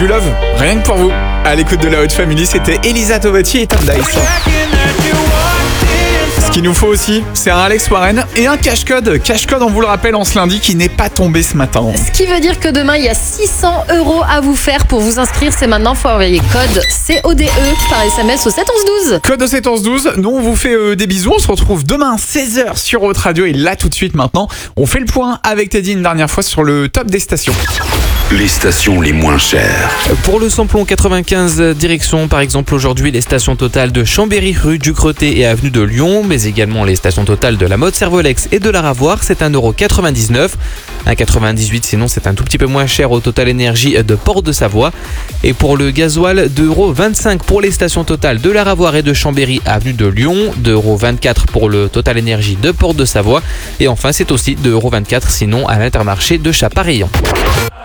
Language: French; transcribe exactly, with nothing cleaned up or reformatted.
du love, rien que pour vous. À l'écoute de la Haute Family, c'était Elisa Tovati et Tom Dice. Ce qu'il nous faut aussi, c'est un Alex Warren et un cache-code. Cache-code, on vous le rappelle, en ce lundi, qui n'est pas tombé ce matin. Ce qui veut dire que demain, il y a six cents euros à vous faire pour vous inscrire. C'est maintenant, il faut envoyer code C O D E par S M S au sept onze douze. Code au sept onze douze. Nous, on vous fait euh, des bisous. On se retrouve demain seize heures sur Haute Radio. Et là, tout de suite, maintenant, on fait le point avec Teddy une dernière fois sur le top des stations. Les stations les moins chères. Pour le samplon quatre-vingt-quinze direction, par exemple, aujourd'hui, les stations totales de Chambéry, rue du Cretet et avenue de Lyon, mais également les stations totales de la Motte-Servolex et de la Ravoire, c'est un euro quatre-vingt-dix-neuf. un euro quatre-vingt-dix-huit, sinon c'est un tout petit peu moins cher au Total Énergie de Port-de-Savoie. Et pour le gasoil, deux euros vingt-cinq pour les stations totales de la Ravoire et de Chambéry, avenue de Lyon, deux euros vingt-quatre pour le Total Énergie de Port-de-Savoie. Et enfin, c'est aussi deux euros vingt-quatre sinon à l'Intermarché de Chapareillan.